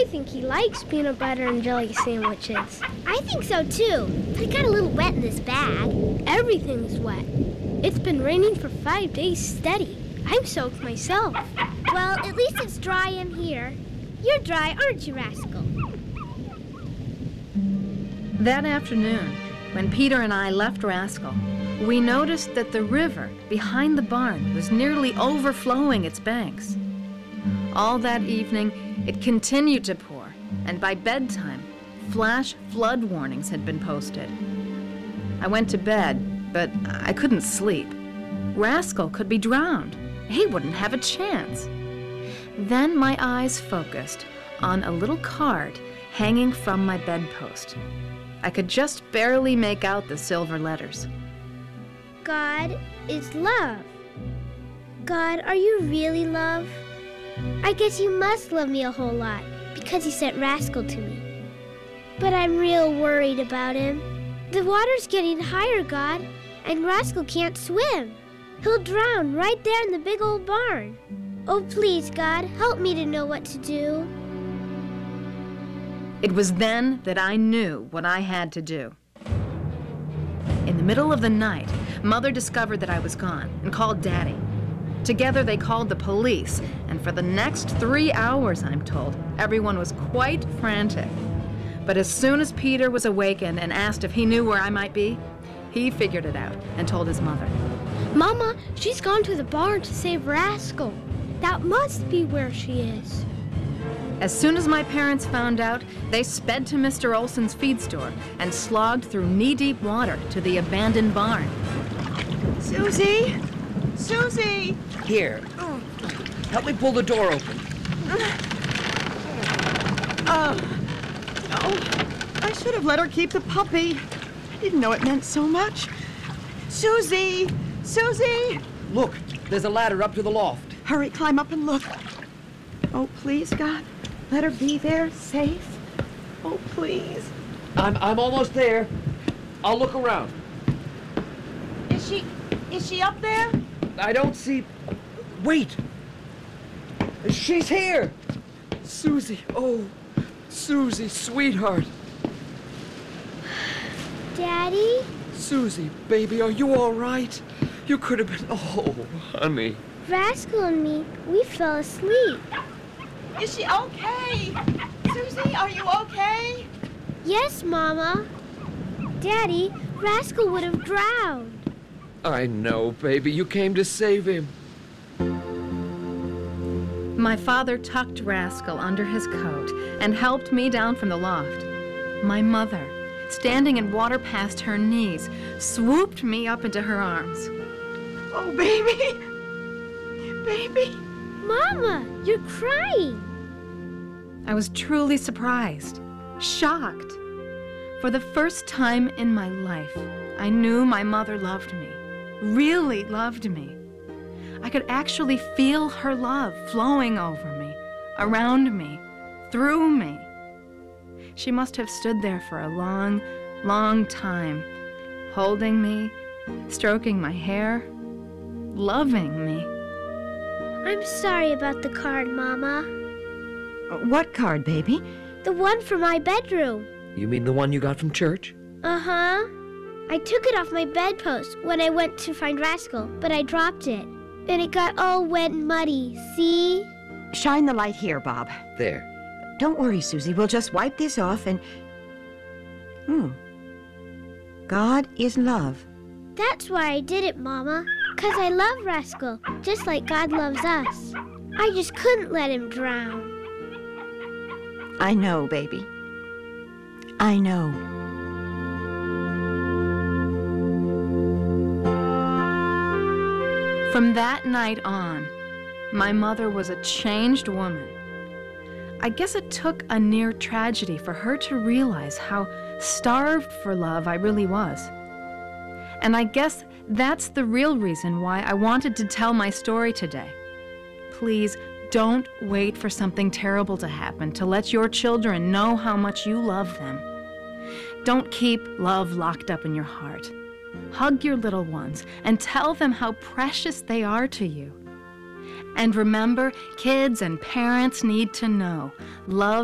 I think he likes peanut butter and jelly sandwiches. I think so too, but it got a little wet in this bag. Everything's wet. It's been raining for 5 days steady. I'm soaked myself. Well, at least it's dry in here. You're dry, aren't you, Rascal? That afternoon, when Peter and I left Rascal, we noticed that the river behind the barn was nearly overflowing its banks. All that evening, it continued to pour, and by bedtime, flash flood warnings had been posted. I went to bed, but I couldn't sleep. Rascal could be drowned. He wouldn't have a chance. Then my eyes focused on a little card hanging from my bedpost. I could just barely make out the silver letters. God is love. God, are you really love? I guess you must love me a whole lot because you sent Rascal to me. But I'm real worried about him. The water's getting higher, God, and Rascal can't swim. He'll drown right there in the big old barn. Oh, please, God, help me to know what to do. It was then that I knew what I had to do. In the middle of the night, Mother discovered that I was gone and called Daddy. Together they called the police, and for the next 3 hours, I'm told, everyone was quite frantic. But as soon as Peter was awakened and asked if he knew where I might be, he figured it out and told his mother. Mama, she's gone to the barn to save Rascal. That must be where she is. As soon as my parents found out, they sped to Mr. Olson's feed store and slogged through knee-deep water to the abandoned barn. Susie! Susie! Here. Help me pull the door open. Oh, I should have let her keep the puppy. I didn't know it meant so much. Susie! Susie! Look, there's a ladder up to the loft. Hurry, climb up and look. Oh, please, God. Let her be there, safe. Oh, please. I'm almost there. I'll look around. Is she up there? I don't see... Wait! She's here! Susie, oh, Susie, sweetheart. Daddy? Susie, baby, are you all right? You could have been... Oh, honey. Rascal and me, we fell asleep. Is she okay? Susie, are you okay? Yes, Mama. Daddy, Rascal would have drowned. I know, baby. You came to save him. My father tucked Rascal under his coat and helped me down from the loft. My mother, standing in water past her knees, swooped me up into her arms. Oh, baby. Baby. Mama, you're crying. I was truly surprised, shocked. For the first time in my life, I knew my mother loved me, really loved me. I could actually feel her love flowing over me, around me, through me. She must have stood there for a long, long time, holding me, stroking my hair, loving me. I'm sorry about the card, Mama. What card, baby? The one from my bedroom. You mean the one you got from church? Uh-huh. I took it off my bedpost when I went to find Rascal, but I dropped it. And it got all wet and muddy, see? Shine the light here, Bob. There. Don't worry, Susie. We'll just wipe this off and... God is love. That's why I did it, Mama. 'Cause I love Rascal, just like God loves us. I just couldn't let him drown. I know, baby. I know. From that night on, my mother was a changed woman. I guess it took a near tragedy for her to realize how starved for love I really was. And I guess that's the real reason why I wanted to tell my story today. Please don't wait for something terrible to happen to let your children know how much you love them. Don't keep love locked up in your heart. Hug your little ones and tell them how precious they are to you. And remember, kids and parents need to know love